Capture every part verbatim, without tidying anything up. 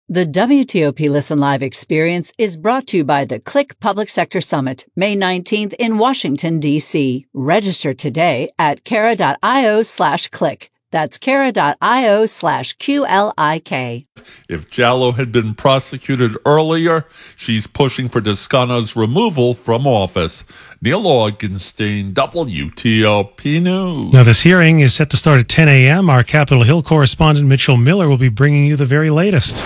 The W T O P Listen Live experience is brought to you by the Click Public Sector Summit, May nineteenth in Washington, D C. Register today at Cara.io slash click. That's Cara.io slash Q L I K. If Jallow had been prosecuted earlier, she's pushing for Toscano's removal from office. Neil Augenstein, W T O P News. Now, this hearing is set to start at ten a.m. Our Capitol Hill correspondent Mitchell Miller will be bringing you the very latest.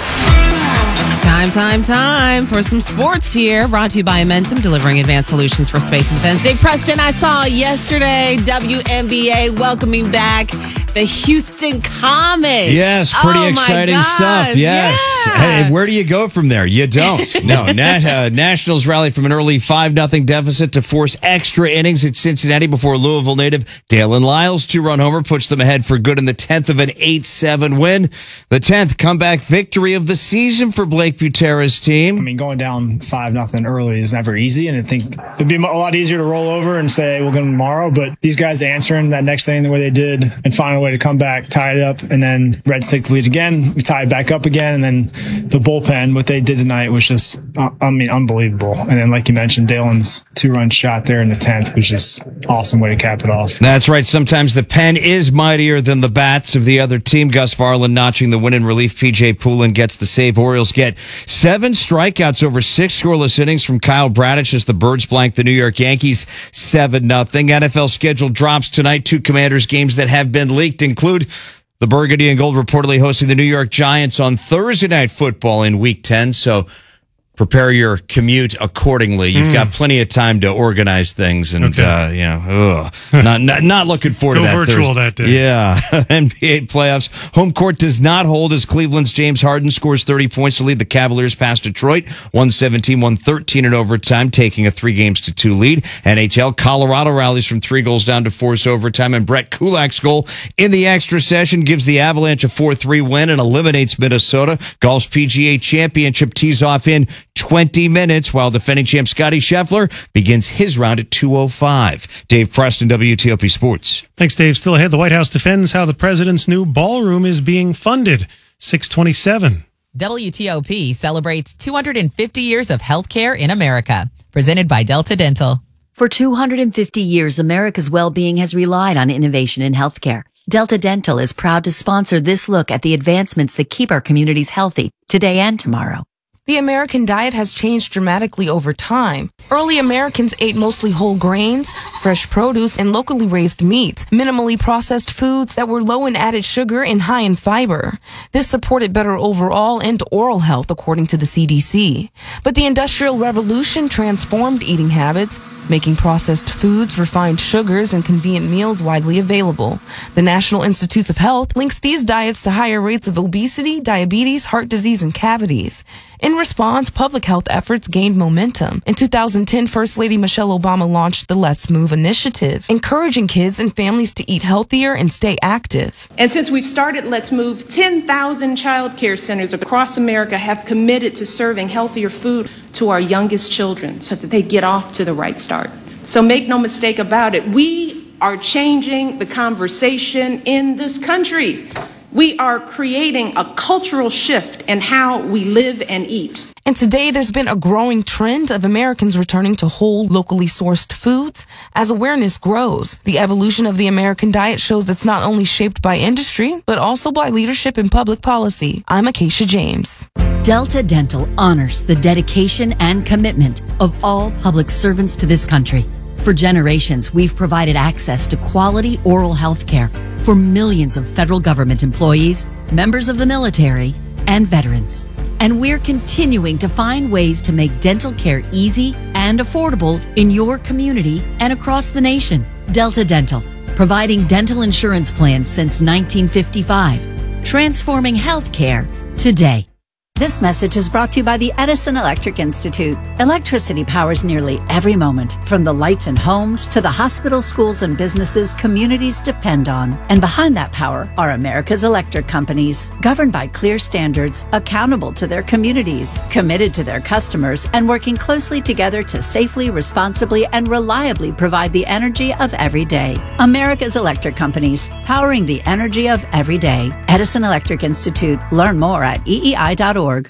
Time, time, time for some sports here. Brought to you by Amentum, delivering advanced solutions for space and defense. Dave Preston, I saw yesterday W N B A welcoming back the Houston Comets. Yes, pretty oh exciting gosh, stuff. Yes. Yeah. Hey, where do you go from there? You don't. No, Nat, uh, Nationals rally from an early five nothing deficit to force extra innings at Cincinnati before Louisville native Dalen Lyles' two-run homer puts them ahead for good in the tenth of an eight seven win. The tenth comeback victory of the season for Blake Butera's team. I mean, going down five nothing early is never easy, and I think it'd be a lot easier to roll over and say we'll get them tomorrow, but these guys answering that next inning the way they did and find a way to come back, tie it up, and then Reds take the lead again. We tie it back up again, and then the bullpen, what they did tonight was just, I mean, unbelievable. And then, like you mentioned, Dalen's two-run shot there in the tenth was just awesome way to cap it off. That's right. Sometimes the pen is mightier than the bats of the other team. Gus Varland notching the win in relief. P J Poulin gets the save. Orioles get seven strikeouts over six scoreless innings from Kyle Bradish as the Birds blank the New York Yankees seven nothing. N F L schedule drops tonight. Two Commanders games that have been leaked include the Burgundy and Gold reportedly hosting the New York Giants on Thursday Night Football in Week ten. So prepare your commute accordingly. You've mm. got plenty of time to organize things, and okay. uh, you know, ugh, not, not not looking forward Go to that. virtual Thursday. that day. Yeah, N B A playoffs. Home court does not hold as Cleveland's James Harden scores thirty points to lead the Cavaliers past Detroit, one seventeen one thirteen in overtime, taking a three games to two lead. N H L, Colorado rallies from three goals down to force overtime, and Brett Kulak's goal in the extra session gives the Avalanche a four three win and eliminates Minnesota. Golf's P G A Championship tees off in twenty minutes, while defending champ Scotty Scheffler begins his round at two oh five. Dave Preston, W T O P Sports. Thanks, Dave. Still ahead, the White House defends how the president's new ballroom is being funded. six twenty-seven. W T O P celebrates two hundred fifty years of healthcare in America. Presented by Delta Dental. For two hundred fifty years, America's well-being has relied on innovation in healthcare. Delta Dental is proud to sponsor this look at the advancements that keep our communities healthy today and tomorrow. The American diet has changed dramatically over time. Early Americans ate mostly whole grains, fresh produce, and locally raised meats, minimally processed foods that were low in added sugar and high in fiber. This supported better overall and oral health, according to the C D C. But the Industrial Revolution transformed eating habits, making processed foods, refined sugars, and convenient meals widely available. The National Institutes of Health links these diets to higher rates of obesity, diabetes, heart disease, and cavities. In response, public health efforts gained momentum. In two thousand ten, First Lady Michelle Obama launched the Let's Move initiative, encouraging kids and families to eat healthier and stay active. And since we've started Let's Move, ten thousand child care centers across America have committed to serving healthier food to our youngest children so that they get off to the right start. So make no mistake about it, we are changing the conversation in this country. We are creating a cultural shift in how we live and eat. And today there's been a growing trend of Americans returning to whole, locally sourced foods. As awareness grows, the evolution of the American diet shows it's not only shaped by industry, but also by leadership and public policy. I'm Acacia James. Delta Dental honors the dedication and commitment of all public servants to this country. For generations, we've provided access to quality oral health care for millions of federal government employees, members of the military, and veterans. And we're continuing to find ways to make dental care easy and affordable in your community and across the nation. Delta Dental, providing dental insurance plans since nineteen fifty-five, transforming healthcare today. This message is brought to you by the Edison Electric Institute. Electricity powers nearly every moment, from the lights in homes to the hospitals, schools, and businesses communities depend on. And behind that power are America's electric companies, governed by clear standards, accountable to their communities, committed to their customers, and working closely together to safely, responsibly, and reliably provide the energy of every day. America's electric companies, powering the energy of every day. Edison Electric Institute. Learn more at E E I dot org.